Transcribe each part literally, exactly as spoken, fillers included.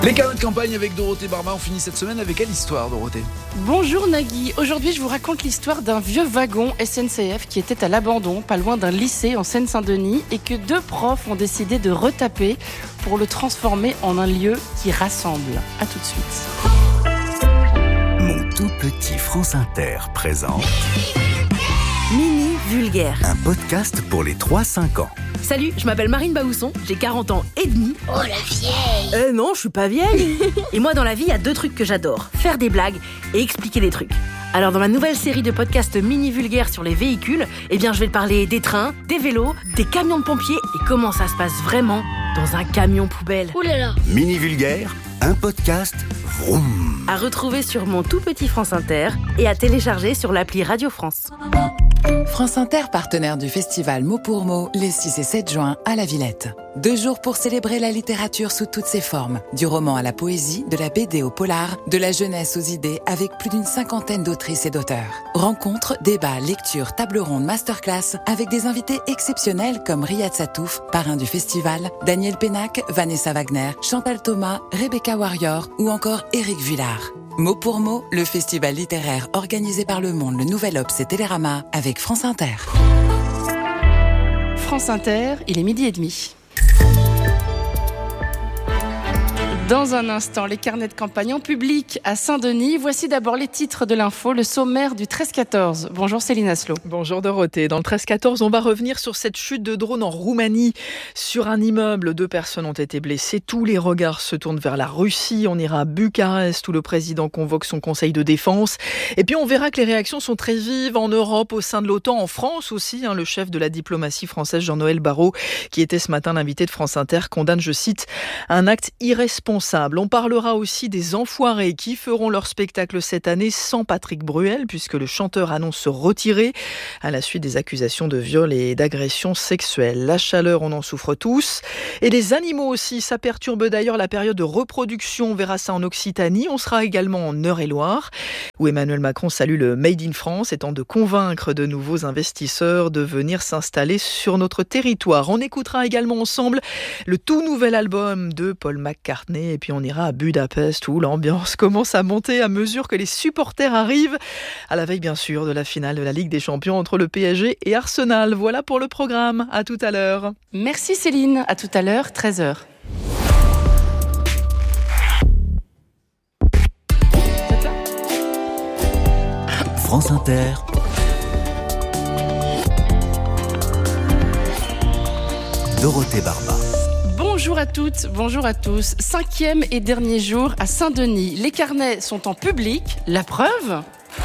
Les carnets de campagne avec Dorothée Barba, on finit cette semaine avec quelle histoire, Dorothée ? Bonjour Nagui, aujourd'hui je vous raconte l'histoire d'un vieux wagon S N C F qui était à l'abandon, pas loin d'un lycée en Seine-Saint-Denis, et que deux profs ont décidé de retaper pour le transformer en un lieu qui rassemble. A tout de suite. Mon tout petit France Inter présente Mini Vulgaire, un podcast pour les trois cinq ans. Salut, je m'appelle Marine Baousson, j'ai quarante ans et demi. Oh la vieille. Euh non, je suis pas vieille. Et moi dans la vie, il y a deux trucs que j'adore, faire des blagues et expliquer des trucs. Alors dans ma nouvelle série de podcasts Mini Vulgaire sur les véhicules, eh bien je vais te parler des trains, des vélos, des camions de pompiers et comment ça se passe vraiment dans un camion poubelle. Ouh là là. Mini Vulgaire, un podcast vroom. À retrouver sur mon tout petit France Inter et à télécharger sur l'appli Radio France. France Inter, partenaire du festival Mot pour Mot, les six et sept juin à la Villette. Deux jours pour célébrer la littérature sous toutes ses formes. Du roman à la poésie, de la B D au polar, de la jeunesse aux idées, avec plus d'une cinquantaine d'autrices et d'auteurs. Rencontres, débats, lectures, tables rondes, masterclass, avec des invités exceptionnels comme Riyad Satouf, parrain du festival, Daniel Pénac, Vanessa Wagner, Chantal Thomas, Rebecca Warrior ou encore Éric Vuillard. Mot pour mot, le festival littéraire organisé par Le Monde, Le Nouvel Obs et Télérama avec France Inter. France Inter, il est midi et demi. Dans un instant, les carnets de campagne en public à Saint-Denis. Voici d'abord les titres de l'info, le sommaire du treize quatorze. Bonjour Céline Aslo. Bonjour Dorothée. Dans le treize quatorze, on va revenir sur cette chute de drone en Roumanie. Sur un immeuble, deux personnes ont été blessées. Tous les regards se tournent vers la Russie. On ira à Bucarest où le président convoque son conseil de défense. Et puis on verra que les réactions sont très vives en Europe, au sein de l'OTAN, en France aussi. Hein, le chef de la diplomatie française, Jean-Noël Barrot, qui était ce matin l'invité de France Inter, condamne, je cite, un acte irresponsable. On parlera aussi des Enfoirés qui feront leur spectacle cette année sans Patrick Bruel puisque le chanteur annonce se retirer à la suite des accusations de viol et d'agression sexuelle. La chaleur, on en souffre tous. Et les animaux aussi, ça perturbe d'ailleurs la période de reproduction. On verra ça en Occitanie. On sera également en Eure-et-Loire où Emmanuel Macron salue le Made in France, étant de convaincre de nouveaux investisseurs de venir s'installer sur notre territoire. On écoutera également ensemble le tout nouvel album de Paul McCartney. Et puis on ira à Budapest où l'ambiance commence à monter à mesure que les supporters arrivent à la veille bien sûr de la finale de la Ligue des Champions entre le P S G et Arsenal. Voilà pour le programme. À tout à l'heure. Merci Céline. À tout à l'heure, treize heures. France Inter. Dorothée Barba. Bonjour à toutes, bonjour à tous. Cinquième et dernier jour à Saint-Denis. Les carnets sont en public. La preuve ?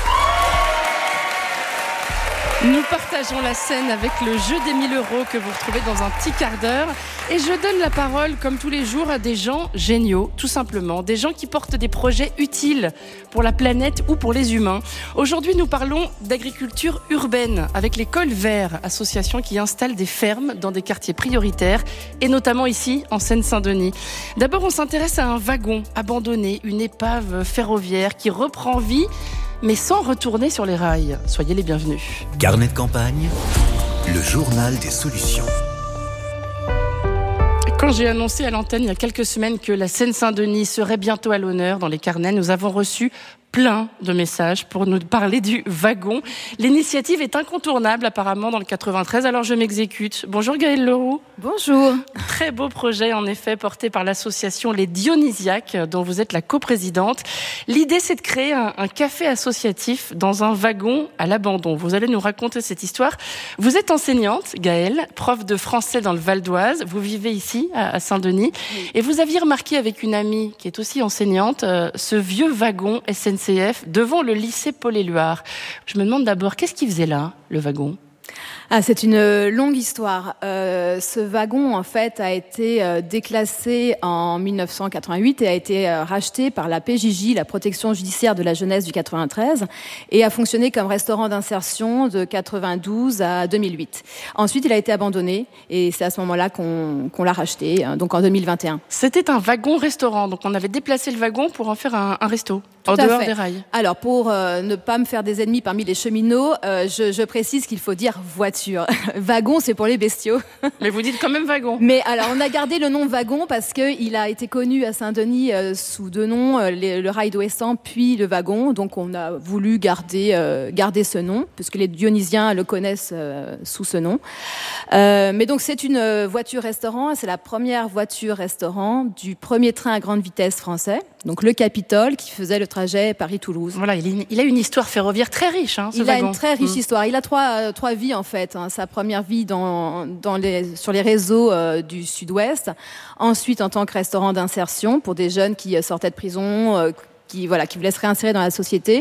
Nous partageons la scène avec le jeu des mille euros que vous retrouvez dans un petit quart d'heure. Et je donne la parole, comme tous les jours, à des gens géniaux, tout simplement. Des gens qui portent des projets utiles pour la planète ou pour les humains. Aujourd'hui, nous parlons d'agriculture urbaine avec l'école Vert, association qui installe des fermes dans des quartiers prioritaires et notamment ici, en Seine-Saint-Denis. D'abord, on s'intéresse à un wagon abandonné, une épave ferroviaire qui reprend vie mais sans retourner sur les rails. Soyez les bienvenus. Carnet de campagne, le journal des solutions. Quand j'ai annoncé à l'antenne il y a quelques semaines que la Seine-Saint-Denis serait bientôt à l'honneur dans les carnets, nous avons reçu plein de messages pour nous parler du wagon. L'initiative est incontournable apparemment dans le quatre-vingt-treize, alors je m'exécute. Bonjour Gaëlle Leroux. Bonjour. Très beau projet en effet porté par l'association Les Dionysiaques dont vous êtes la coprésidente. L'idée c'est de créer un, un café associatif dans un wagon à l'abandon. Vous allez nous raconter cette histoire. Vous êtes enseignante Gaëlle, prof de français dans le Val d'Oise. Vous vivez ici à, à Saint-Denis oui. Et vous aviez remarqué avec une amie qui est aussi enseignante euh, ce vieux wagon S N C F devant le lycée Paul-Éluard. Je me demande d'abord, qu'est-ce qu'il faisait là, le wagon ? Ah, c'est une longue histoire. Euh, ce wagon, en fait, a été euh, déclassé en dix-neuf cent quatre-vingt-huit et a été euh, racheté par la P J J, la protection judiciaire de la jeunesse du quatre-vingt-treize, et a fonctionné comme restaurant d'insertion de quatre-vingt-douze à deux mille huit. Ensuite, il a été abandonné et c'est à ce moment-là qu'on, qu'on l'a racheté, donc en deux mille vingt et un. C'était un wagon-restaurant, donc on avait déplacé le wagon pour en faire un, un resto. Tout en à dehors fait. des rails. Alors, pour euh, ne pas me faire des ennemis parmi les cheminots, euh, je, je précise qu'il faut dire voiture. Wagon, c'est pour les bestiaux. Mais vous dites quand même wagon. Mais alors, on a gardé le nom wagon parce qu'il a été connu à Saint-Denis euh, sous deux noms, euh, les, le rail d'Ouessant puis le wagon. Donc, on a voulu garder, euh, garder ce nom, puisque les Dionysiens le connaissent euh, sous ce nom. Euh, mais donc, c'est une euh, voiture-restaurant. C'est la première voiture-restaurant du premier train à grande vitesse français. Donc, le Capitole, qui faisait le trajet Paris-Toulouse. Voilà, il, est, il a une histoire ferroviaire très riche, hein, ce il wagon. a une très riche Mmh. histoire. Il a trois, euh, trois vies, en fait. Hein. Sa première vie dans, dans les, sur les réseaux euh, du Sud-Ouest. Ensuite, en tant que restaurant d'insertion pour des jeunes qui euh, sortaient de prison, euh, qui, voilà, qui voulaient se réinsérer dans la société,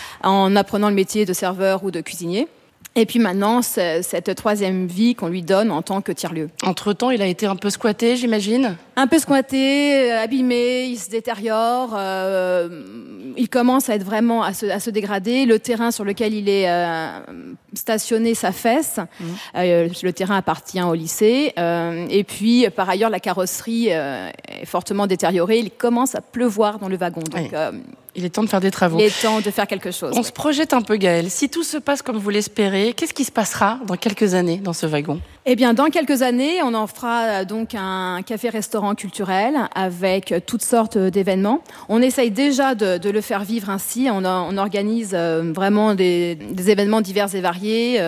en apprenant le métier de serveur ou de cuisinier. Et puis maintenant, c'est cette troisième vie qu'on lui donne en tant que tiers-lieu. Entre-temps, il a été un peu squatté, j'imagine. Un peu squatté, abîmé, il se détériore, euh, il commence à être vraiment à se, à se dégrader. Le terrain sur lequel il est euh, stationné s'affaisse. Mmh. Euh, le terrain appartient au lycée. Euh, et puis, par ailleurs, la carrosserie euh, est fortement détériorée. Il commence à pleuvoir dans le wagon. Donc, oui. euh, il est temps de faire des travaux. Il est temps de faire quelque chose. On oui. se projette un peu, Gaëlle. Si tout se passe comme vous l'espérez, qu'est-ce qui se passera dans quelques années dans ce wagon ? Eh bien, dans quelques années, on en fera donc un café-restaurant culturel avec toutes sortes d'événements. On essaye déjà de, de le faire vivre ainsi. On, a, on organise vraiment des, des événements divers et variés.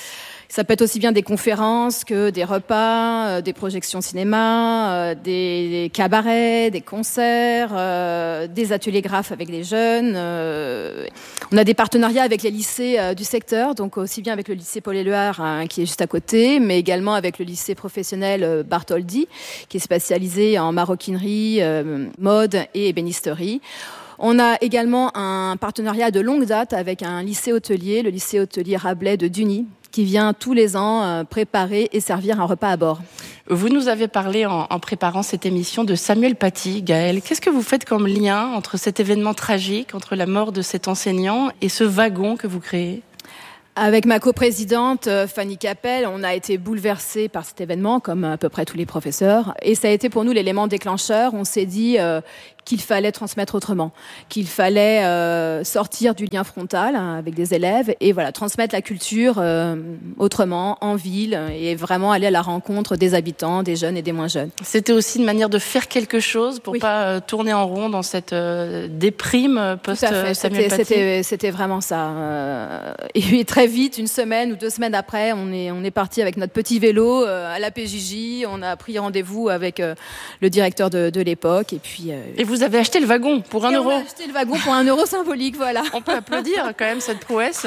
Ça peut être aussi bien des conférences que des repas, des projections cinéma, des, des cabarets, des concerts, euh, des ateliers graphes avec les jeunes. Euh, on a des partenariats avec les lycées euh, du secteur, donc aussi bien avec le lycée Paul-Éluard hein, qui est juste à côté, mais également avec le lycée professionnel euh, Bartholdi, qui est spécialisé en maroquinerie, euh, mode et ébénisterie. On a également un partenariat de longue date avec un lycée hôtelier, le lycée hôtelier Rabelais de Duny, qui vient tous les ans euh, préparer et servir un repas à bord. Vous nous avez parlé en, en préparant cette émission de Samuel Paty. Gaëlle, qu'est-ce que vous faites comme lien entre cet événement tragique, entre la mort de cet enseignant et ce wagon que vous créez ? Avec ma coprésidente Fanny Capel, on a été bouleversés par cet événement, comme à peu près tous les professeurs. Et ça a été pour nous l'élément déclencheur. On s'est dit euh, qu'il fallait transmettre autrement, qu'il fallait euh, sortir du lien frontal hein, avec des élèves et voilà transmettre la culture euh, autrement, en ville, et vraiment aller à la rencontre des habitants, des jeunes et des moins jeunes. C'était aussi une manière de faire quelque chose pour oui. pas euh, tourner en rond dans cette euh, déprime post-Samuel c'était, Paty. C'était, c'était vraiment ça. Euh, et puis très vite, une semaine ou deux semaines après, on est, on est parti avec notre petit vélo euh, à la P J J. On a pris rendez-vous avec euh, le directeur de, de l'époque. Et puis. Euh, et vous avez acheté le wagon pour un et euro. On a acheté le wagon pour un euro symbolique, voilà. On peut applaudir quand même cette prouesse.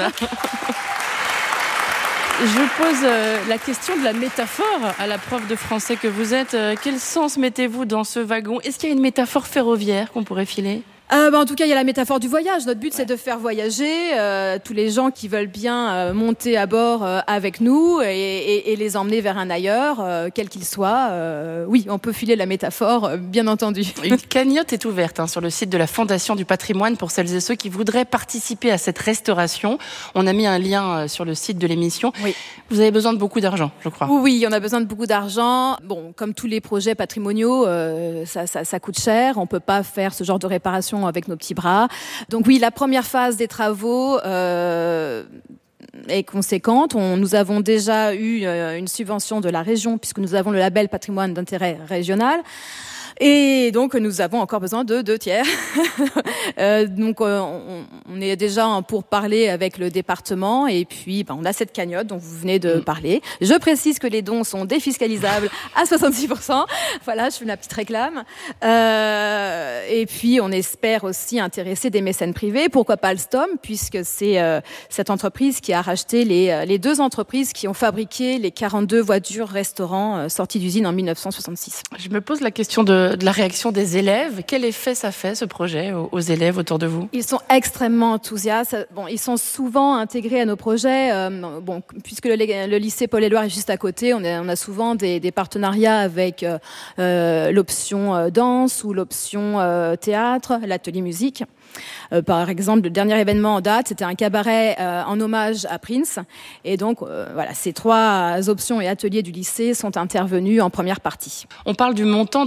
Je pose euh, la question de la métaphore à la prof de français que vous êtes. Euh, quel sens mettez-vous dans ce wagon ? Est-ce qu'il y a une métaphore ferroviaire qu'on pourrait filer ? Euh, bah, en tout cas, il y a la métaphore du voyage. Notre but, ouais. c'est de faire voyager euh, tous les gens qui veulent bien euh, monter à bord euh, avec nous et, et, et les emmener vers un ailleurs, euh, quel qu'il soit. Euh, oui, on peut filer la métaphore, euh, bien entendu. Une cagnotte est ouverte hein, sur le site de la Fondation du Patrimoine pour celles et ceux qui voudraient participer à cette restauration. On a mis un lien euh, sur le site de l'émission. Oui. Vous avez besoin de beaucoup d'argent, je crois. Oui, on a besoin de beaucoup d'argent. Bon, comme tous les projets patrimoniaux, euh, ça, ça, ça coûte cher. On peut pas faire ce genre de réparation avec nos petits bras. Donc oui, la première phase des travaux euh, est conséquente. On, nous avons déjà eu euh, une subvention de la région puisque nous avons le label patrimoine d'intérêt régional. Et donc, nous avons encore besoin de deux tiers. euh, donc, euh, on, on est déjà en pourparlers avec le département. Et puis, ben, on a cette cagnotte dont vous venez de mmh. parler. Je précise que les dons sont défiscalisables à soixante-six pour cent. Voilà, je fais ma petite réclame. Euh, et puis, on espère aussi intéresser des mécènes privés. Pourquoi pas Alstom, puisque c'est euh, cette entreprise qui a racheté les, les deux entreprises qui ont fabriqué les quarante-deux voitures-restaurants euh, sorties d'usine en dix-neuf cent soixante-six. Je me pose la question de de la réaction des élèves. Quel effet ça fait, ce projet, aux, aux élèves autour de vous ? Ils sont extrêmement enthousiastes. Bon, ils sont souvent intégrés à nos projets. Euh, bon, puisque le, le lycée Paul-Éluard est juste à côté, on a, on a souvent des, des partenariats avec euh, l'option euh, danse ou l'option euh, théâtre, l'atelier musique. Euh, par exemple, le dernier événement en date, c'était un cabaret euh, en hommage à Prince. Et donc, euh, voilà, ces trois options et ateliers du lycée sont intervenus en première partie. On parle du montant des travaux.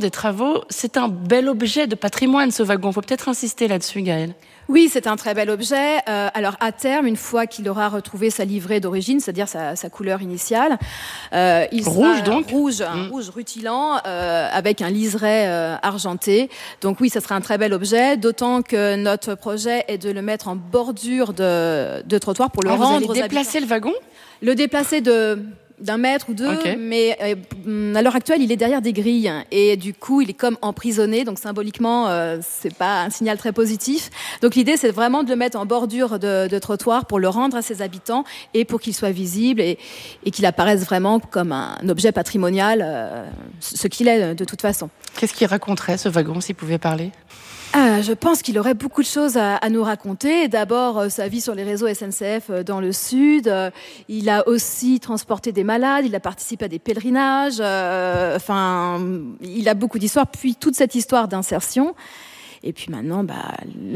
travaux. C'est un bel objet de patrimoine, ce wagon. Il faut peut-être insister là-dessus, Gaëlle. Oui, c'est un très bel objet. Euh, alors, à terme, une fois qu'il aura retrouvé sa livrée d'origine, c'est-à-dire sa, sa couleur initiale, euh, il rouge, sera donc. rouge, un mmh. rouge rutilant euh, avec un liseré euh, argenté. Donc oui, ça sera un très bel objet, d'autant que notre projet est de le mettre en bordure de, de trottoir pour le ah, rendre vous allez déplacer habitants. le wagon ? Le déplacer de... d'un mètre ou deux, okay. mais euh, à l'heure actuelle, il est derrière des grilles et du coup, il est comme emprisonné, donc symboliquement, euh, c'est pas un signal très positif. Donc l'idée, c'est vraiment de le mettre en bordure de, de trottoir pour le rendre à ses habitants et pour qu'il soit visible et, et qu'il apparaisse vraiment comme un objet patrimonial, euh, ce qu'il est de toute façon. Qu'est-ce qu'il raconterait, ce wagon, s'il pouvait parler ? Ah, je pense qu'il aurait beaucoup de choses à, à nous raconter. D'abord, euh, sa vie sur les réseaux S N C F euh, dans le Sud. Euh, il a aussi transporté des malades, il a participé à des pèlerinages. Euh, enfin, il a beaucoup d'histoires. Puis toute cette histoire d'insertion. Et puis maintenant, bah,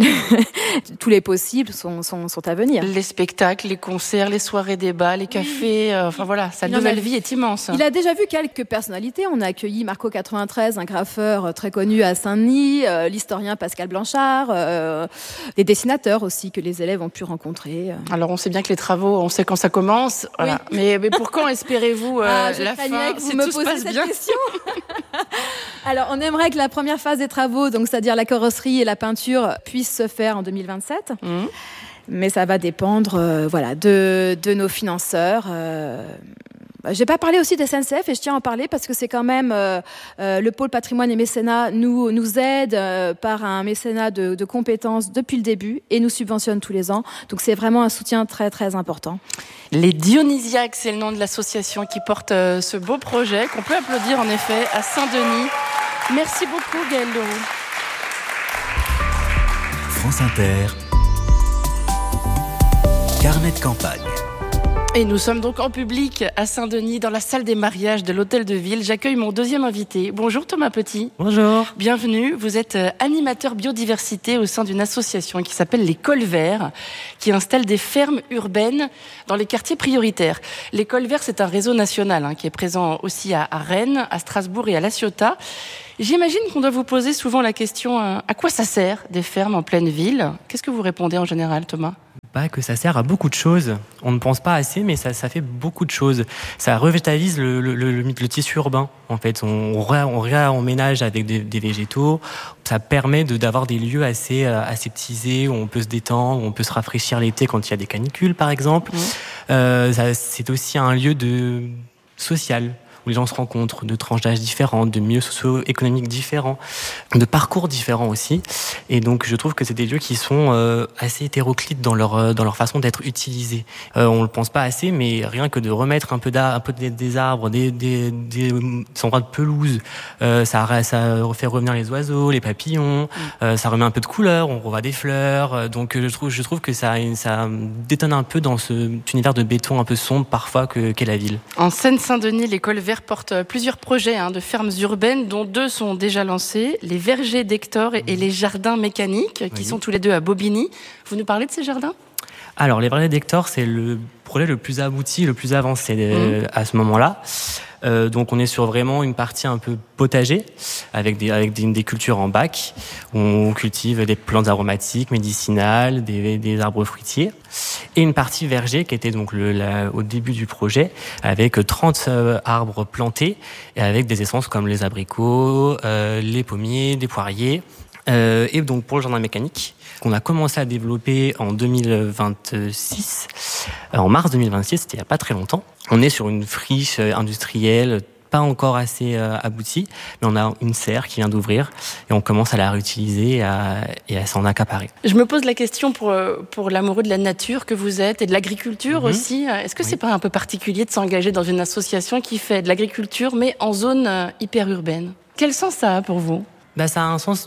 tous les possibles sont, sont, sont à venir. Les spectacles, les concerts, les soirées débats, les cafés, euh, enfin voilà, sa il nouvelle a, vie est immense. Il a déjà vu quelques personnalités. On a accueilli Marco quatre-vingt-treize, un graffeur très connu à Saint-Denis, euh, l'historien Pascal Blanchard, euh, des dessinateurs aussi que les élèves ont pu rencontrer. Alors on sait bien que les travaux, on sait quand ça commence, voilà. oui. mais, mais pour quand espérez-vous euh, ah, je la fin que vous me posiez cette bien question. Alors on aimerait que la première phase des travaux, donc c'est-à-dire la carrosserie et la peinture puisse se faire en deux mille vingt-sept. Mmh. Mais ça va dépendre euh, voilà, de, de nos financeurs. Euh, j'ai pas parlé aussi des S N C F et je tiens à en parler parce que c'est quand même euh, euh, le pôle patrimoine et mécénat nous, nous aide euh, par un mécénat de, de compétences depuis le début et nous subventionne tous les ans. Donc c'est vraiment un soutien très très important. Les Dionysiaques, c'est le nom de l'association qui porte euh, ce beau projet qu'on peut applaudir en effet à Saint-Denis. Merci beaucoup Gaëlle Leroux. France Inter, carnet de campagne. Et nous sommes donc en public à Saint-Denis, dans la salle des mariages de l'Hôtel de Ville. J'accueille mon deuxième invité. Bonjour Thomas Petit. Bonjour. Bienvenue. Vous êtes animateur biodiversité au sein d'une association qui s'appelle les Cols Verts, qui installe des fermes urbaines dans les quartiers prioritaires. Les Cols Verts, c'est un réseau national hein, qui est présent aussi à, à Rennes, à Strasbourg et à La Ciotat. J'imagine qu'on doit vous poser souvent la question à quoi ça sert des fermes en pleine ville ? Qu'est-ce que vous répondez en général, Thomas ? Bah, que ça sert à beaucoup de choses. On ne pense pas assez, mais ça, ça fait beaucoup de choses. Ça revitalise le, le, le, le tissu urbain. En fait, on, on, ré, on réemménage avec des, des végétaux. Ça permet de, d'avoir des lieux assez euh, aseptisés où on peut se détendre, où on peut se rafraîchir l'été quand il y a des canicules, par exemple. Mmh. Euh, ça, c'est aussi un lieu de social, où les gens se rencontrent, de tranches d'âge différentes, de milieux socio-économiques différents, de parcours différents aussi. Et donc, je trouve que c'est des lieux qui sont euh, assez hétéroclites dans leur dans leur façon d'être utilisés. Euh, on le pense pas assez, mais rien que de remettre un peu d'ar- un peu des, des arbres, des des des endroits de pelouse, euh, ça ça fait revenir les oiseaux, les papillons, mmh. euh, ça remet un peu de couleur, on revoit des fleurs. Donc, je trouve je trouve que ça ça détonne un peu dans ce univers de béton un peu sombre parfois que qu'est la ville. En Seine-Saint-Denis, l'école Vert porte plusieurs projets hein, de fermes urbaines, dont deux sont déjà lancés, les vergers d'Hector et, et les jardins mécaniques, qui oui. sont tous les deux à Bobigny. Vous nous parlez de ces jardins ? Alors, les vergers d'Hector, c'est le projet le plus abouti, le plus avancé euh, mmh. à ce moment-là. Euh, donc on est sur vraiment une partie un peu potager avec des avec des, des cultures en bac où on cultive des plantes aromatiques, médicinales, des, des arbres fruitiers et une partie verger qui était donc le, la, au début du projet avec trente euh, arbres plantés et avec des essences comme les abricots, euh, les pommiers, des poiriers. Euh, et donc pour le jardin mécanique qu'on a commencé à développer en deux mille vingt-six, euh, en mars deux mille vingt-six, c'était il n'y a pas très longtemps. On est sur une friche industrielle pas encore assez euh, aboutie, mais on a une serre qui vient d'ouvrir et on commence à la réutiliser et à, et à s'en accaparer. Je me pose la question pour, pour l'amoureux de la nature que vous êtes et de l'agriculture mmh. aussi. Est-ce que oui. c'est pas un peu particulier de s'engager dans une association qui fait de l'agriculture mais en zone hyper urbaine ? Quel sens ça a pour vous ? Bah, ça a un sens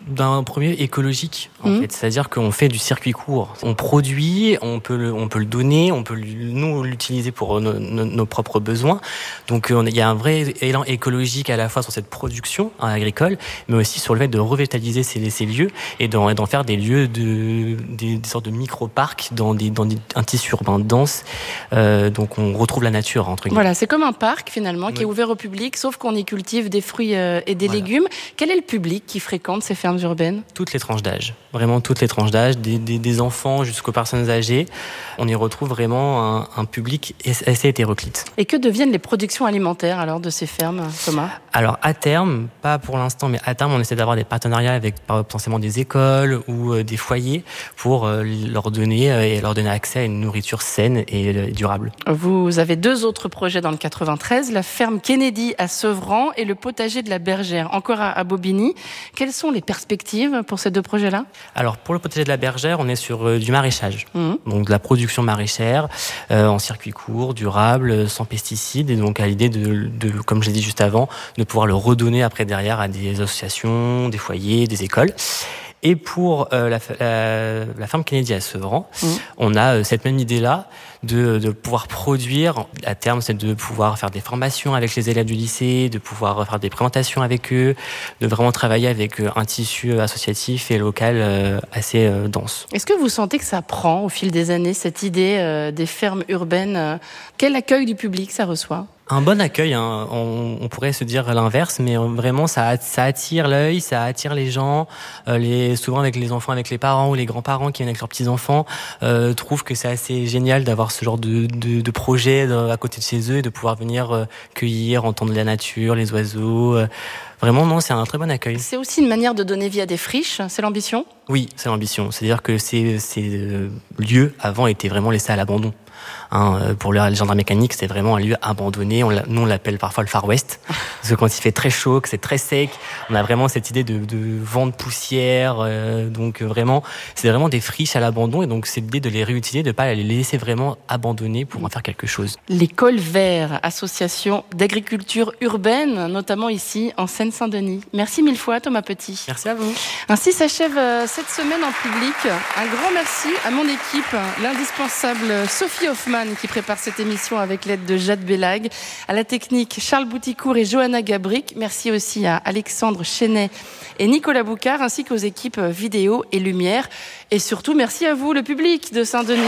d'un premier écologique, en Mmh. fait. C'est-à-dire qu'on fait du circuit court. On produit, on peut le, on peut le donner, on peut nous l'utiliser pour nos, nos, nos propres besoins. Donc, il y a un vrai élan écologique à la fois sur cette production hein, agricole, mais aussi sur le fait de revitaliser ces, ces lieux et d'en, d'en faire des lieux de, des, des sortes de micro-parcs dans des, dans des, un tissu urbain dense. Euh, donc, on retrouve la nature, entre guillemets. Voilà, c'est comme un parc finalement qui Oui. est ouvert au public, sauf qu'on y cultive des fruits euh, et des Voilà. légumes. Quel est le public qui fréquente ces fermes urbaines ? Toutes les tranches d'âge, vraiment toutes les tranches d'âge, des, des, des enfants jusqu'aux personnes âgées. On y retrouve vraiment un, un public assez hétéroclite. Et que deviennent les productions alimentaires alors de ces fermes, Thomas ? Alors à terme, pas pour l'instant, mais à terme, on essaie d'avoir des partenariats avec potentiellement des écoles ou euh, des foyers pour euh, leur donner euh, et leur donner accès à une nourriture saine et euh, durable. Vous avez deux autres projets dans le quatre-vingt-treize, la ferme Kennedy à Sevran et le potager de la Bergère, encore à, à Bobigny. Quelles sont les perspectives pour ces deux projets-là ? Alors pour le potager de la Bergère, on est sur euh, du maraîchage, Mmh. donc de la production maraîchère euh, en circuit court, durable, sans pesticides, et donc à l'idée de, de, comme j'ai dit juste avant, de pouvoir le redonner après derrière à des associations, des foyers, des écoles. Et pour euh, la, la, la ferme Kennedy à Sevran, mmh. on a euh, cette même idée-là de, de pouvoir produire. À terme, c'est de pouvoir faire des formations avec les élèves du lycée, de pouvoir faire des présentations avec eux, de vraiment travailler avec un tissu associatif et local euh, assez euh, dense. Est-ce que vous sentez que ça prend au fil des années, cette idée euh, des fermes urbaines euh, Quel accueil du public ça reçoit ? Un bon accueil, hein. on, on pourrait se dire l'inverse, mais vraiment ça, ça attire l'œil, ça attire les gens. Euh, les, souvent avec les enfants, avec les parents ou les grands-parents qui viennent avec leurs petits-enfants, euh, trouvent que c'est assez génial d'avoir ce genre de, de, de projet à côté de chez eux et de pouvoir venir euh, cueillir, entendre la nature, les oiseaux. Euh, vraiment, non, c'est un très bon accueil. C'est aussi une manière de donner vie à des friches, c'est l'ambition ? Oui, c'est l'ambition. C'est-à-dire que ces, ces euh, lieux avant étaient vraiment laissés à l'abandon. Hein, pour les gendarmes mécaniques, c'est vraiment un lieu abandonné. On nous, on l'appelle parfois le Far West. Parce que quand il fait très chaud, que c'est très sec, on a vraiment cette idée de, de vent de poussière. Euh, donc vraiment, c'est vraiment des friches à l'abandon. Et donc, c'est l'idée de les réutiliser, de ne pas les laisser vraiment abandonner pour en faire quelque chose. L'école Vert, association d'agriculture urbaine, notamment ici en Seine-Saint-Denis. Merci mille fois, Thomas Petit. Merci à vous. Ainsi s'achève cette semaine en public. Un grand merci à mon équipe, l'indispensable Sophie Hoffman qui prépare cette émission avec l'aide de Jade Bellag, à la technique Charles Bouticourt et Johanna Gabric. Merci aussi à Alexandre Chenet et Nicolas Boucard, ainsi qu'aux équipes vidéo et lumière. Et surtout, merci à vous, le public de Saint-Denis.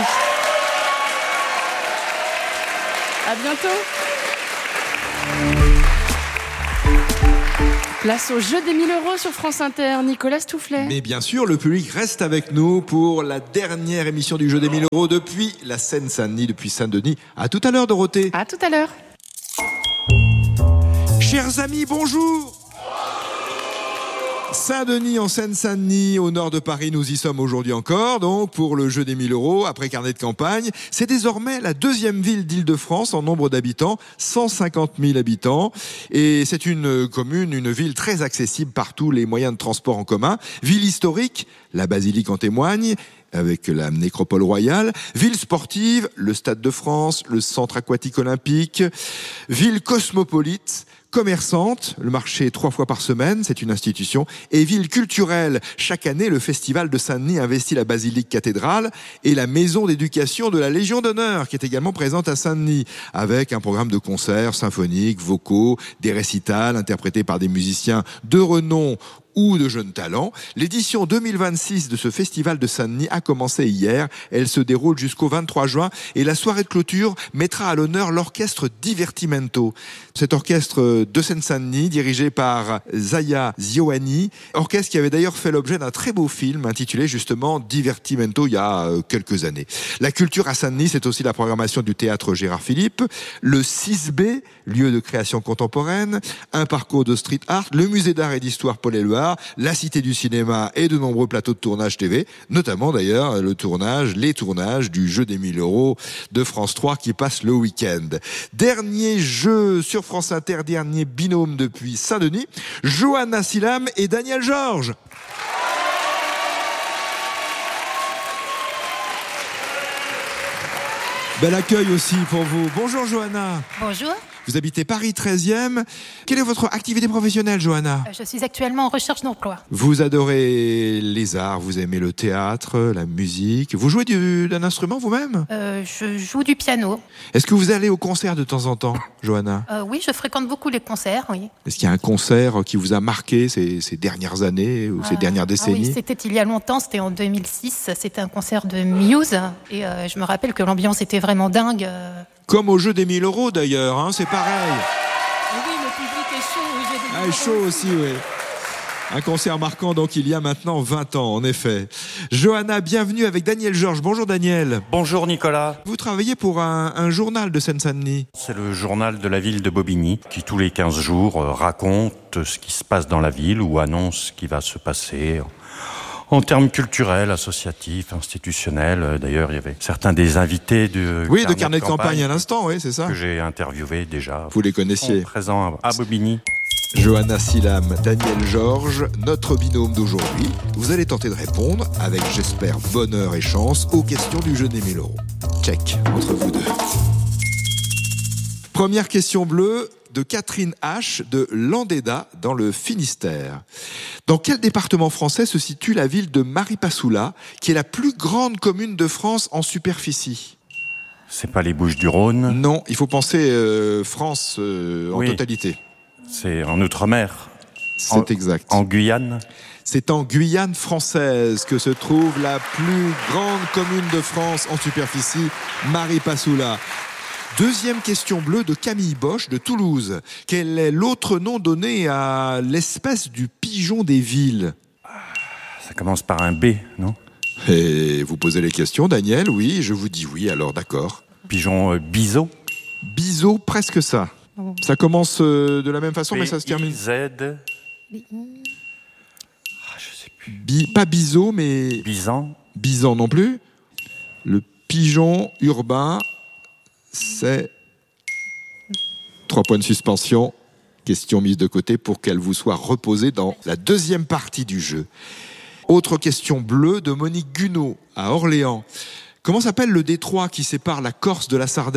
À bientôt. Place au jeu des mille euros sur France Inter. Nicolas Stoufflet. Mais bien sûr, le public reste avec nous pour la dernière émission du jeu des mille euros depuis la Seine-Saint-Denis, depuis Saint-Denis. À tout à l'heure, Dorothée. À tout à l'heure. Chers amis, bonjour. Saint-Denis en Seine-Saint-Denis, au nord de Paris, nous y sommes aujourd'hui encore, donc pour le jeu des mille euros, après carnet de campagne. C'est désormais la deuxième ville d'Île-de-France en nombre d'habitants, cent cinquante mille habitants. Et c'est une commune, une ville très accessible par tous les moyens de transport en commun. Ville historique, la basilique en témoigne, avec la nécropole royale. Ville sportive, le Stade de France, le centre aquatique olympique. Ville cosmopolite, commerçante, le marché trois fois par semaine, c'est une institution, et ville culturelle. Chaque année, le festival de Saint-Denis investit la basilique cathédrale et la maison d'éducation de la Légion d'honneur, qui est également présente à Saint-Denis, avec un programme de concerts symphoniques, vocaux, des récitals interprétés par des musiciens de renom ou de jeunes talents. L'édition deux mille vingt-six de ce festival de Saint-Denis a commencé hier. Elle se déroule jusqu'au vingt-trois juin et la soirée de clôture mettra à l'honneur l'orchestre Divertimento. Cet orchestre de Seine-Saint-Denis, dirigé par Zaya Zioani, orchestre qui avait d'ailleurs fait l'objet d'un très beau film intitulé justement Divertimento il y a quelques années. La culture à Saint-Denis, c'est aussi la programmation du théâtre Gérard Philippe, le six B, lieu de création contemporaine, un parcours de street art, le musée d'art et d'histoire Paul-Éluard, la Cité du cinéma et de nombreux plateaux de tournage T V, notamment d'ailleurs le tournage, les tournages du jeu des mille euros de France trois qui passe le week-end. Dernier jeu sur France Inter, dernier binôme depuis Saint-Denis, Johanna Silam et Daniel Georges. Bel accueil aussi pour vous. Bonjour Johanna. Bonjour. Vous habitez Paris treizième. Quelle est votre activité professionnelle, Johanna ? Je suis actuellement en recherche d'emploi. Vous adorez les arts, vous aimez le théâtre, la musique. Vous jouez du, d'un instrument vous-même ? euh, Je joue du piano. Est-ce que vous allez au concert de temps en temps, Johanna ? euh, Oui, je fréquente beaucoup les concerts, oui. Est-ce qu'il y a un concert qui vous a marqué ces, ces dernières années ou ces euh, dernières décennies ? ah oui, c'était il y a longtemps, c'était en deux mille six. C'était un concert de Muse. Et euh, je me rappelle que l'ambiance était vraiment dingue. Euh... Comme au jeu des mille euros d'ailleurs, hein, c'est pareil. Oui, le public est chaud au jeu des Ah, mille chaud euros. aussi, oui. Un concert marquant donc il y a maintenant vingt ans, en effet. Johanna, bienvenue avec Daniel Georges. Bonjour Daniel. Bonjour Nicolas. Vous travaillez pour un, un journal de Seine-Saint-Denis. C'est le journal de la ville de Bobigny qui tous les quinze jours euh, raconte ce qui se passe dans la ville ou annonce ce qui va se passer en termes culturels, associatifs, institutionnels. D'ailleurs, il y avait certains des invités de Oui, de carnet de campagne à l'instant, oui, c'est ça. Que j'ai interviewé déjà. Vous les connaissiez. Présents à Bobigny. Johanna Silam, Daniel Georges, notre binôme d'aujourd'hui. Vous allez tenter de répondre, avec j'espère bonheur et chance, aux questions du jeu des mille euros. Check entre vous deux. Première question bleue de Catherine H. de Landéda, dans le Finistère. Dans quel département français se situe la ville de Maripasoula, qui est la plus grande commune de France en superficie ? C'est pas les Bouches-du-Rhône ? Non, il faut penser euh, France euh, en oui. totalité. C'est en Outre-mer. C'est en, exact. En Guyane. C'est en Guyane française que se trouve la plus grande commune de France en superficie, Maripasoula. Deuxième question bleue de Camille Bosch de Toulouse. Quel est l'autre nom donné à l'espèce du pigeon des villes ? Ça commence par un B, non ? Et vous posez les questions, Daniel ? Oui, je vous dis oui, alors d'accord. Pigeon euh, biseau ? Biseau, presque ça. Ça commence euh, de la même façon, mais ça se termine. Z. Ah, je sais plus. Bi, pas biseau, mais. Bisan. Bisan non plus. Le pigeon urbain, c'est. Trois points de suspension. Question mise de côté pour qu'elle vous soit reposée dans la deuxième partie du jeu. Autre question bleue de Monique Gunaud à Orléans. Comment s'appelle le détroit qui sépare la Corse de la Sardaigne ?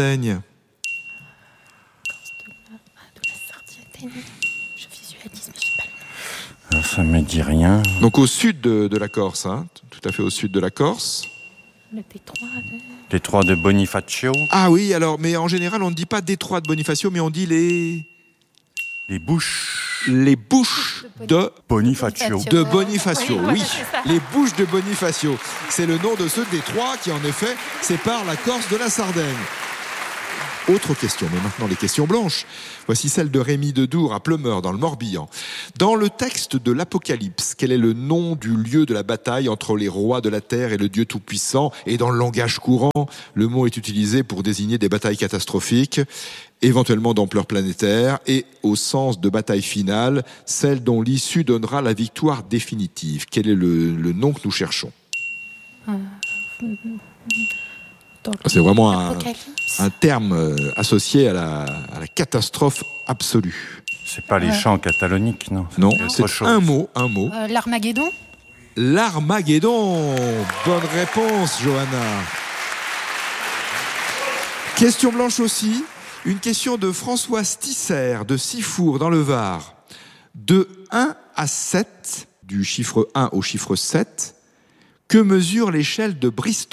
Je visualise, mais je sais pas le nom. Ça me dit rien. Donc au sud de, de la Corse, hein, tout à fait au sud de la Corse. Le détroit de... Détroit de Bonifacio. Ah oui, alors, mais en général, on ne dit pas détroit de Bonifacio, mais on dit les... Les bouches. Les bouches de Bonifacio. De Bonifacio, oui. oui. Voilà, c'est ça. Les bouches de Bonifacio. C'est le nom de ce détroit qui, en effet, sépare la Corse de la Sardaigne. Autre question, mais maintenant les questions blanches. Voici celle de Rémi de Dour à Pleumeur, dans le Morbihan. Dans le texte de l'Apocalypse, quel est le nom du lieu de la bataille entre les rois de la terre et le Dieu Tout-Puissant ? Et dans le langage courant, le mot est utilisé pour désigner des batailles catastrophiques, éventuellement d'ampleur planétaire, et au sens de bataille finale, celle dont l'issue donnera la victoire définitive. Quel est le, le nom que nous cherchons ? C'est vraiment un, un terme associé à la, à la catastrophe absolue. C'est pas les Ouais. champs cataloniques, non. Non, c'est c'est un mot, un mot. Euh, L'Armageddon. L'Armageddon. Bonne réponse, Johanna. Question blanche aussi. Une question de Françoise Tisser de Sifour dans le Var. De un à sept, du chiffre un au chiffre sept, que mesure l'échelle de Bristol ?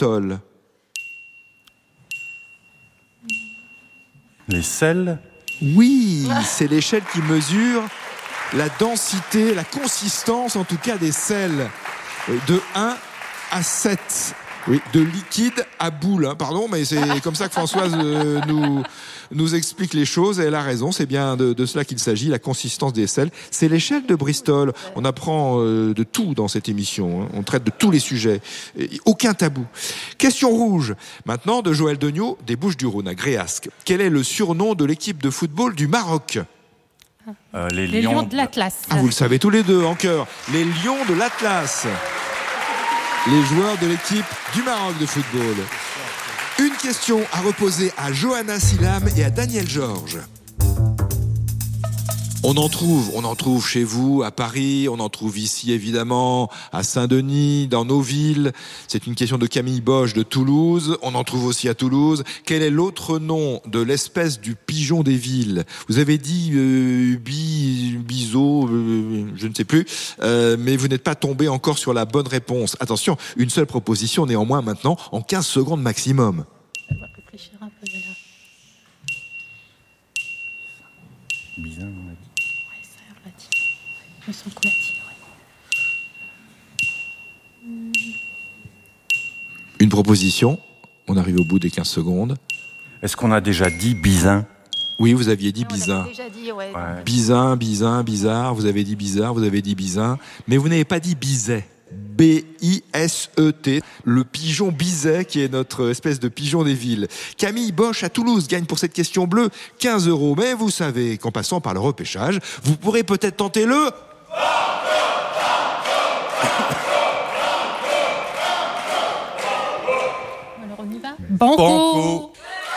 Les sels. Oui, c'est l'échelle qui mesure la densité, la consistance en tout cas des sels de un à sept. Oui, de liquide à boule, hein, pardon, mais c'est comme ça que Françoise euh, nous, nous explique les choses et elle a raison, c'est bien de, de cela qu'il s'agit, la consistance des sels. C'est l'échelle de Bristol. On apprend euh, de tout dans cette émission, hein. On traite de tous les sujets, et aucun tabou. Question rouge, maintenant de Joël Degnaud, des Bouches-du-Rhône à Gréasque. Quel est le surnom de l'équipe de football du Maroc ? Euh, les, Les lions, lions de l'Atlas. Ah, vous le savez tous les deux en chœur. Les Lions de l'Atlas. Les joueurs de l'équipe du Maroc de football. Une question à reposer à Johanna Silam et à Daniel Georges. On en trouve, on en trouve chez vous, à Paris, on en trouve ici évidemment, à Saint-Denis, dans nos villes. C'est une question de Camille Bosch de Toulouse, on en trouve aussi à Toulouse. Quel est l'autre nom de l'espèce du pigeon des villes ? Vous avez dit euh, bi, biseau, euh, je ne sais plus, euh, mais vous n'êtes pas tombé encore sur la bonne réponse. Attention, une seule proposition néanmoins maintenant, en quinze secondes maximum. On va réfléchir un peu de là. Bizarre, on a dit. Ouais, ça l'a dit. Ouais, il me semble qu'on l'a dit, ouais. Une proposition, on arrive au bout des quinze secondes. Est-ce qu'on a déjà dit Bizin ? Oui, vous aviez dit Ah, on Bizin. l'avait déjà dit, ouais. Ouais. Bizin, Bizin, bizarre, vous avez dit bizarre, vous avez dit Bizin, mais vous n'avez pas dit Bizet. B I S E T, le pigeon Bizet qui est notre espèce de pigeon des villes. Camille Bosch à Toulouse gagne pour cette question bleue quinze euros, mais vous savez qu'en passant par le repêchage, vous pourrez peut-être tenter le... Alors on y va. Banco, Banco.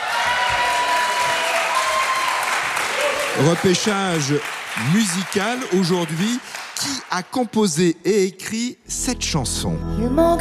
Repêchage musical aujourd'hui. Qui a composé et écrit cette chanson ? Il manque